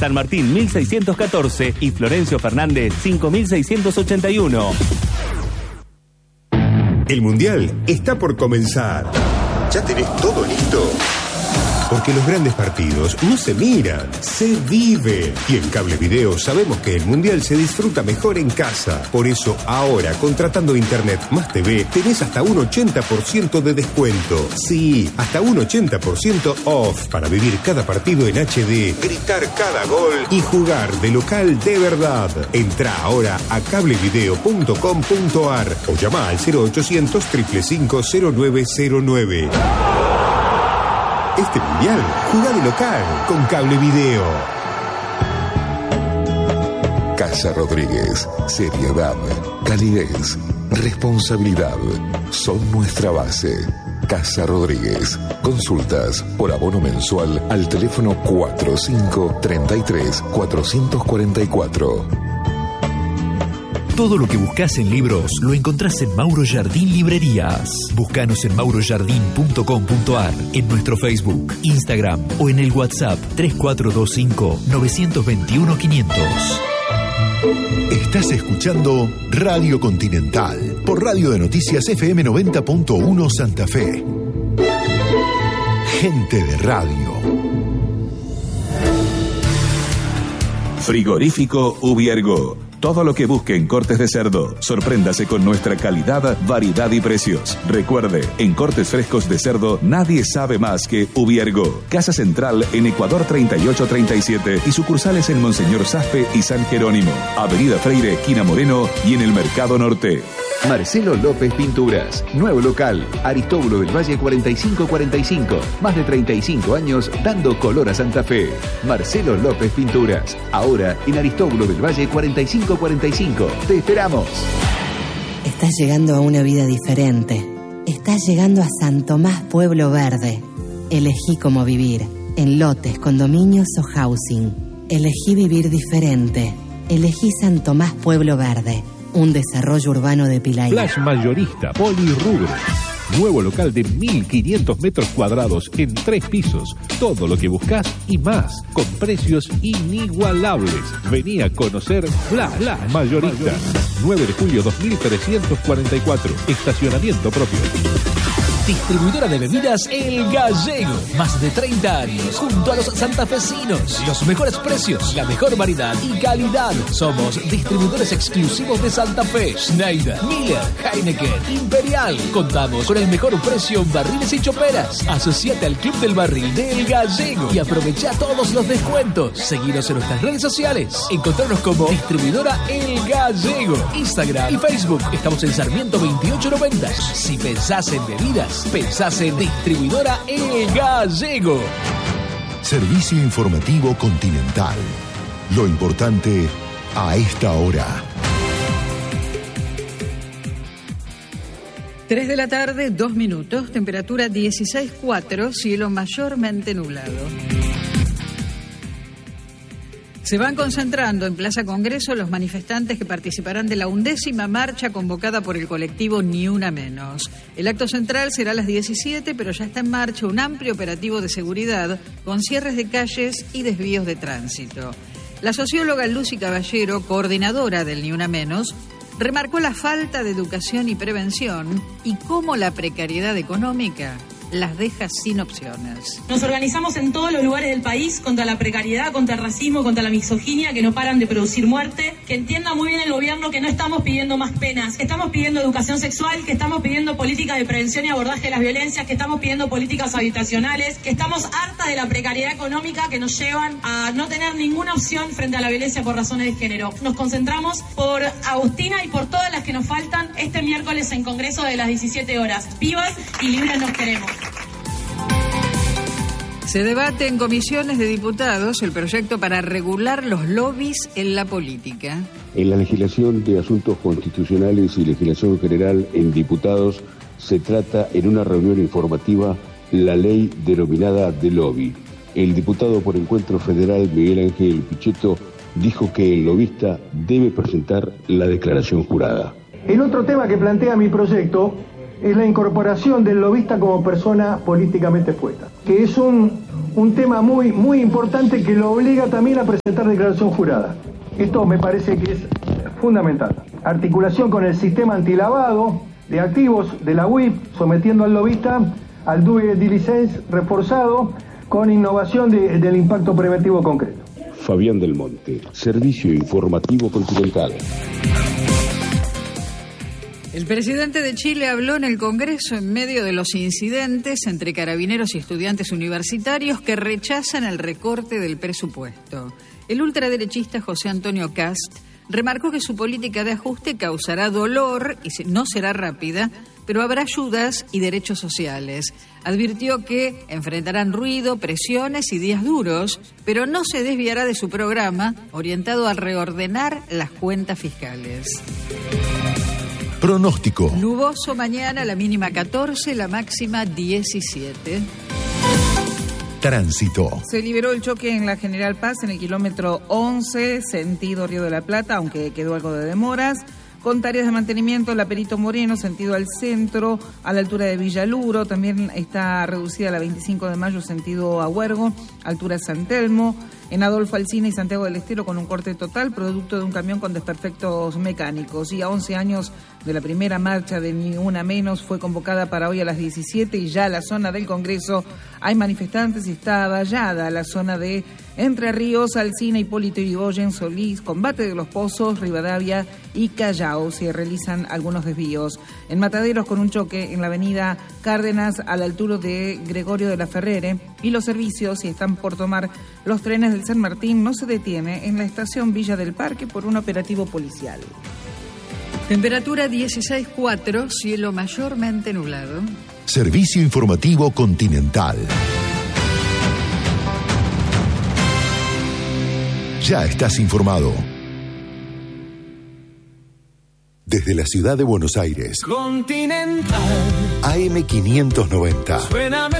San Martín 1614 y Florencio Fernández 5681. El Mundial está por comenzar. ¿Ya tenés todo listo? Porque los grandes partidos no se miran, se viven. Y en Cable Video sabemos que el Mundial se disfruta mejor en casa. Por eso ahora, contratando Internet más TV, tenés hasta un 80% de descuento. Sí, hasta un 80% off para vivir cada partido en HD, gritar cada gol y jugar de local de verdad. Entrá ahora a cablevideo.com.ar o llama al 0800 555 0909. Este Mundial, jugá de local con Cable Video. Casa Rodríguez. Seriedad, calidez, responsabilidad son nuestra base. Casa Rodríguez. Consultas por abono mensual al teléfono 4533 444. Todo lo que buscas en libros lo encontrás en Mauro Jardín Librerías. Búscanos en maurojardín.com.ar, en nuestro Facebook, Instagram o en el WhatsApp 3425-921-500. Estás escuchando Radio Continental por Radio de Noticias FM 90.1 Santa Fe. Gente de radio. Frigorífico Ubiergo. Todo lo que busque en cortes de cerdo. Sorpréndase con nuestra calidad, variedad y precios. Recuerde, en cortes frescos de cerdo nadie sabe más que Ubiergo. Casa Central en Ecuador 3837 y sucursales en Monseñor Saspe y San Jerónimo. Avenida Freire, esquina Moreno y en el Mercado Norte. Marcelo López Pinturas. Nuevo local. Aristóbulo del Valle 4545. Más de 35 años dando color a Santa Fe. Marcelo López Pinturas. Ahora en Aristóbulo del Valle 4545. Te esperamos. Estás llegando a una vida diferente. Estás llegando a San Tomás Pueblo Verde. Elegí cómo vivir. En lotes, condominios o housing. Elegí vivir diferente. Elegí San Tomás Pueblo Verde. Un desarrollo urbano de Pilaya. Flash Mayorista, Polirrubro. Nuevo local de 1.500 metros cuadrados en 3 pisos. Todo lo que buscas y más, con precios inigualables. Vení a conocer Flash Mayorista. 9 de julio 2344. Estacionamiento propio. Distribuidora de bebidas El Gallego. Más de 30 años junto a los santafesinos. Los mejores precios, la mejor variedad y calidad. Somos distribuidores exclusivos de Santa Fe. Schneider, Miller, Heineken, Imperial. Contamos con el mejor precio en barriles y choperas. Asociate al Club del Barril de El Gallego y aprovecha todos los descuentos. Seguinos en nuestras redes sociales. Encontrarnos como Distribuidora El Gallego. Instagram y Facebook. Estamos en Sarmiento 2890. Si pensás en bebidas, pensás en Distribuidora El Gallego. Servicio informativo Continental. Lo importante a esta hora. 3 de la tarde, 2 minutos, temperatura 16,4, cielo mayormente nublado. Se van concentrando en Plaza Congreso los manifestantes que participarán de la 11ª marcha convocada por el colectivo Ni Una Menos. El acto central será a las 17, pero ya está en marcha un amplio operativo de seguridad con cierres de calles y desvíos de tránsito. La socióloga Lucy Caballero, coordinadora del Ni Una Menos, remarcó la falta de educación y prevención y cómo la precariedad económica las deja sin opciones. Nos organizamos en todos los lugares del país contra la precariedad, contra el racismo, contra la misoginia que no paran de producir muerte. Que entienda muy bien el gobierno que no estamos pidiendo más penas, que estamos pidiendo educación sexual, que estamos pidiendo políticas de prevención y abordaje de las violencias, que estamos pidiendo políticas habitacionales, que estamos hartas de la precariedad económica que nos llevan a no tener ninguna opción frente a la violencia por razones de género. Nos concentramos por Agustina y por todas las que nos faltan este miércoles en Congreso de las 17 horas. Vivas y libres nos queremos. Se debate en comisiones de diputados el proyecto para regular los lobbies en la política. En la legislación de asuntos constitucionales y legislación general en diputados se trata en una reunión informativa la ley denominada de lobby. El diputado por Encuentro Federal Miguel Ángel Pichetto dijo que el lobista debe presentar la declaración jurada. El otro tema que plantea mi proyecto es la incorporación del lobista como persona políticamente expuesta, que es un un tema muy importante que lo obliga también a presentar declaración jurada. Esto me parece que es fundamental. Articulación con el sistema antilavado de activos de la UIF, sometiendo al lobista al due diligence reforzado con innovación del impacto preventivo concreto. Fabián del Monte, Servicio Informativo Continental. El presidente de Chile habló en el Congreso en medio de los incidentes entre carabineros y estudiantes universitarios que rechazan el recorte del presupuesto. El ultraderechista José Antonio Kast remarcó que su política de ajuste causará dolor y no será rápida, pero habrá ayudas y derechos sociales. Advirtió que enfrentarán ruido, presiones y días duros, pero no se desviará de su programa orientado a reordenar las cuentas fiscales. Pronóstico. Nuboso mañana, la mínima 14, la máxima 17. Tránsito. Se liberó el choque en la General Paz en el kilómetro 11, sentido Río de la Plata, aunque quedó algo de demoras. Con tareas de mantenimiento en la Perito Moreno, sentido al centro, a la altura de Villaluro. También está reducida la 25 de mayo, sentido a Huergo, altura San Telmo. En Adolfo Alsina y Santiago del Estero con un corte total, producto de un camión con desperfectos mecánicos. Y a 11 años de la primera marcha de Ni Una Menos fue convocada para hoy a las 17 y ya la zona del Congreso hay manifestantes y está vallada la zona de Entre Ríos, Alsina, Hipólito Yrigoyen, Solís, Combate de los Pozos, Rivadavia y Callao. Se realizan algunos desvíos. En Mataderos con un choque en la avenida Cárdenas a la altura de Gregorio de la Ferrere y los servicios, si están por tomar los trenes del San Martín, no se detiene en la estación Villa del Parque por un operativo policial. Temperatura 16,4, cielo mayormente nublado. Servicio Informativo Continental. Ya estás informado. Desde la ciudad de Buenos Aires, Continental. AM590. Suena mejor.